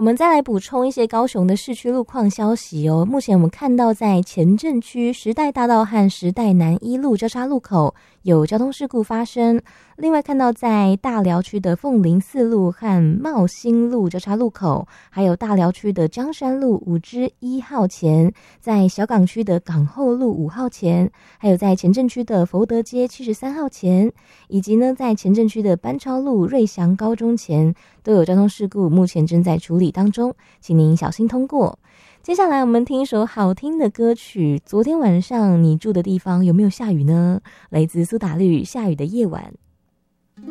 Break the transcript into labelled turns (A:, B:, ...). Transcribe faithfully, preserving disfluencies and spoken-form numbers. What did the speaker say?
A: 们再来补充一些高雄的市区路况消息哦。目前我们看到在前镇区时代大道和时代南一路交叉路口有交通事故发生，另外看到在大寮区的凤林四路和茂兴路交叉路口，还有大寮区的张山路五之一号前，在小港区的港后路五号前，还有在前镇区的福德街七十三号前，以及呢在前镇区的班超路瑞祥高中前都有交通事故，目前正在处理当中，请您小心通过。接下来我们听一首好听的歌曲，昨天晚上你住的地方有没有下雨呢？来自苏打绿《下雨的夜晚》。